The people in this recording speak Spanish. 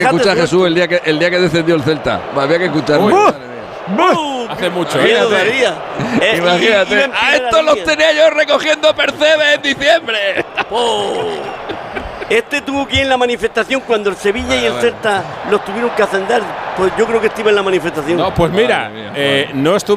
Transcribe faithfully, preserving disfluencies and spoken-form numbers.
escuchar a Jesús el día que el día que descendió el Celta. Había que escucharlo. Hace mucho. Miedo daría. Eh, Imagínate. y- y en A primera estos los línea. tenía yo recogiendo percebes en diciembre. Oh. Este tuvo que ir en la manifestación cuando el Sevilla y el bueno. Celta los tuvieron que ascender. Pues yo creo que estuvo en la manifestación. No, pues mira, Madre mía, eh, no estuve